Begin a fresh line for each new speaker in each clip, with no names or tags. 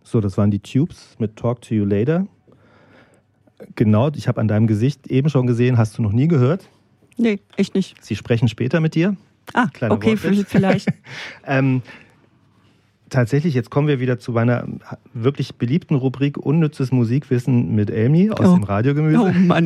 So, das waren die Tubes mit Talk to You Later. Genau, ich habe an deinem Gesicht eben schon gesehen, hast du noch nie gehört?
Nee, echt nicht.
Sie sprechen später mit dir.
Kleiner okay, vielleicht.
Tatsächlich, jetzt kommen wir wieder zu meiner wirklich beliebten Rubrik Unnützes Musikwissen mit Elmi aus dem Radiogemüse.
Oh Mann.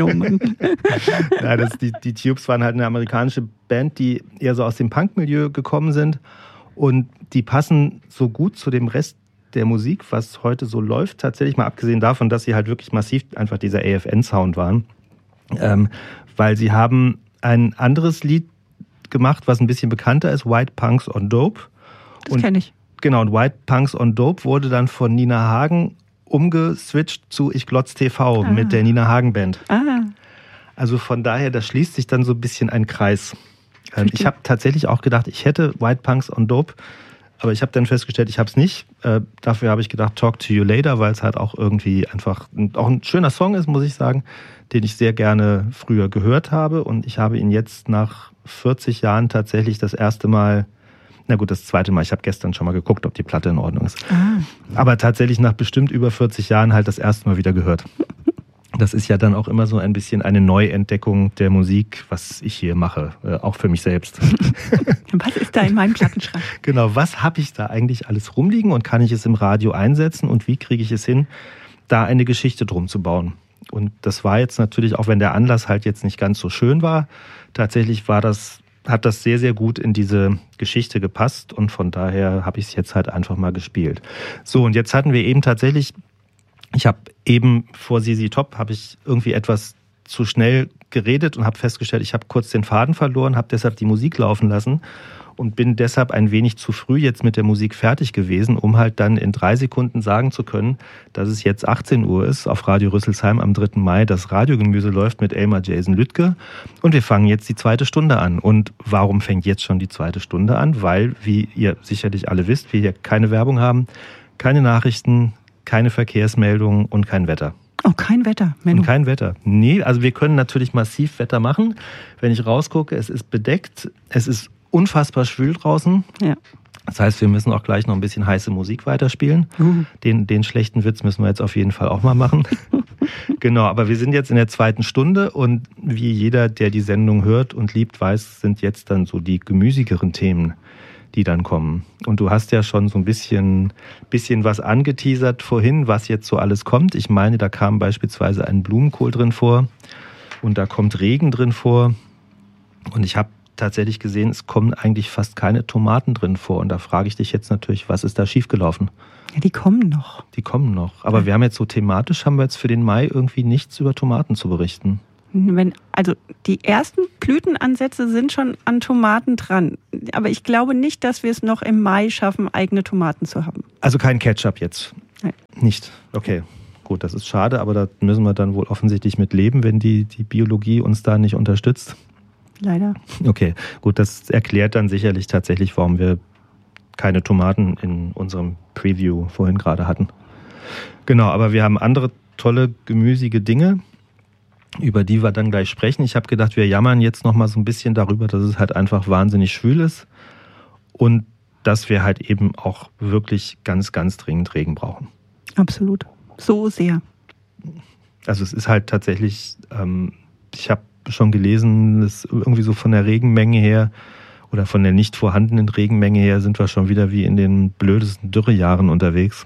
Ja, die Tubes waren halt eine amerikanische Band, die eher so aus dem Punk-Milieu gekommen sind. Und die passen so gut zu dem Rest der Musik, was heute so läuft, tatsächlich mal abgesehen davon, dass sie halt wirklich massiv einfach dieser AFN-Sound waren. Weil sie haben ein anderes Lied gemacht, was ein bisschen bekannter ist, White Punks on Dope.
Das kenne ich.
Genau, und White Punks on Dope wurde dann von Nina Hagen umgeswitcht zu Ich Glotz TV mit der Nina Hagen Band. Also von daher, da schließt sich dann so ein bisschen ein Kreis. Ich habe tatsächlich auch gedacht, ich hätte White Punks on Dope, aber ich habe dann festgestellt, ich habe es nicht. Dafür habe ich gedacht, Talk to You Later, weil es halt auch irgendwie einfach auch ein schöner Song ist, muss ich sagen, den ich sehr gerne früher gehört habe. Und ich habe ihn jetzt nach 40 Jahren tatsächlich das erste Mal, na gut, das zweite Mal, ich habe gestern schon mal geguckt, ob die Platte in Ordnung ist. Aber tatsächlich nach bestimmt über 40 Jahren halt das erste Mal wieder gehört. Das ist ja dann auch immer so ein bisschen eine Neuentdeckung der Musik, was ich hier mache, auch für mich selbst.
Was ist da in meinem Plattenschrank?
Genau, was habe ich da eigentlich alles rumliegen und kann ich es im Radio einsetzen und wie kriege ich es hin, da eine Geschichte drum zu bauen? Und das war jetzt natürlich, auch wenn der Anlass halt jetzt nicht ganz so schön war, tatsächlich hat das sehr, sehr gut in diese Geschichte gepasst und von daher habe ich es jetzt halt einfach mal gespielt. So, und jetzt hatten wir eben tatsächlich, ich habe eben vor ZZ Top, habe ich irgendwie etwas zu schnell geredet und habe festgestellt, ich habe kurz den Faden verloren, habe deshalb die Musik laufen lassen und bin deshalb ein wenig zu früh jetzt mit der Musik fertig gewesen, um halt dann in 3 Sekunden sagen zu können, dass es jetzt 18 Uhr ist, auf Radio Rüsselsheim am 3. Mai, das Radiogemüse läuft mit Elmar Jason Lüttke und wir fangen jetzt die 2. Stunde an. Und warum fängt jetzt schon die 2. Stunde an? Weil, wie ihr sicherlich alle wisst, wir hier keine Werbung haben, keine Nachrichten, keine Verkehrsmeldungen und kein Wetter.
Oh, kein Wetter, Menno.
Und kein Wetter. Nee, also wir können natürlich massiv Wetter machen. Wenn ich rausgucke, es ist bedeckt, es ist unfassbar schwül draußen.
Ja.
Das heißt, wir müssen auch gleich noch ein bisschen heiße Musik weiterspielen. Den schlechten Witz müssen wir jetzt auf jeden Fall auch mal machen. Genau, aber wir sind jetzt in der 2. Stunde und wie jeder, der die Sendung hört und liebt, weiß, sind jetzt dann so die gemüsigeren Themen, die dann kommen. Und du hast ja schon so ein bisschen was angeteasert vorhin, was jetzt so alles kommt. Ich meine, da kam beispielsweise ein Blumenkohl drin vor und da kommt Regen drin vor. Und ich habe tatsächlich gesehen, es kommen eigentlich fast keine Tomaten drin vor. Und da frage ich dich jetzt natürlich, was ist da schiefgelaufen?
Ja, die kommen noch.
Die kommen noch. Aber wir haben jetzt so thematisch, haben wir jetzt für den Mai irgendwie nichts über Tomaten zu berichten.
Also die ersten Blütenansätze sind schon an Tomaten dran. Aber ich glaube nicht, dass wir es noch im Mai schaffen, eigene Tomaten zu haben.
Also kein Ketchup jetzt?
Nein.
Nicht? Okay. Gut, das ist schade, aber da müssen wir dann wohl offensichtlich mit leben, wenn die Biologie uns da nicht unterstützt.
Leider.
Okay, gut, das erklärt dann sicherlich tatsächlich, warum wir keine Tomaten in unserem Preview vorhin gerade hatten. Genau, aber wir haben andere tolle, gemüsige Dinge, über die wir dann gleich sprechen. Ich habe gedacht, wir jammern jetzt noch mal so ein bisschen darüber, dass es halt einfach wahnsinnig schwül ist und dass wir halt eben auch wirklich ganz, ganz dringend Regen brauchen.
Absolut. So sehr.
Also es ist halt tatsächlich, ich habe schon gelesen, dass irgendwie so von der Regenmenge her oder von der nicht vorhandenen Regenmenge her sind wir schon wieder wie in den blödesten Dürrejahren unterwegs.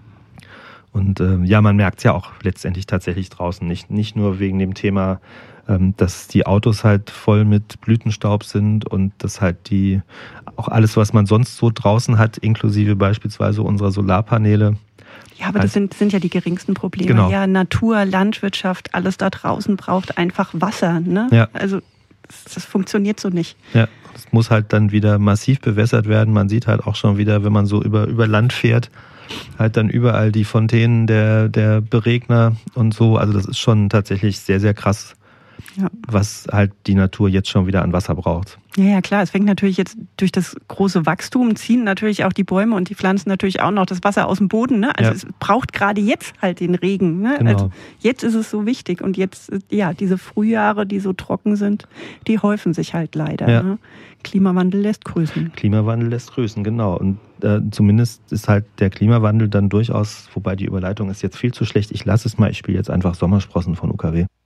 Und ja, man merkt es ja auch letztendlich tatsächlich draußen. Nicht nur wegen dem Thema, dass die Autos halt voll mit Blütenstaub sind und dass halt auch alles, was man sonst so draußen hat, inklusive beispielsweise unserer Solarpaneele.
Ja, aber das sind ja die geringsten Probleme.
Genau.
Ja, Natur, Landwirtschaft, alles da draußen braucht einfach Wasser. Ne?
Ja.
Also das funktioniert so nicht.
Ja, es muss halt dann wieder massiv bewässert werden. Man sieht halt auch schon wieder, wenn man so über Land fährt, halt dann überall die Fontänen der Beregner und so. Also das ist schon tatsächlich sehr, sehr krass, was halt die Natur jetzt schon wieder an Wasser braucht.
Ja, klar. Es fängt natürlich jetzt durch das große Wachstum, ziehen natürlich auch die Bäume und die Pflanzen natürlich auch noch das Wasser aus dem Boden. Ne? Also es braucht gerade jetzt halt den Regen. Ne?
Genau.
Also jetzt ist es so wichtig. Und jetzt, diese Frühjahre, die so trocken sind, die häufen sich halt leider.
Ja.
Ne? Klimawandel lässt grüßen.
Klimawandel lässt grüßen, genau. Und zumindest ist halt der Klimawandel dann durchaus, wobei die Überleitung ist jetzt viel zu schlecht. Ich lasse es mal, ich spiele jetzt einfach Sommersprossen von UKW.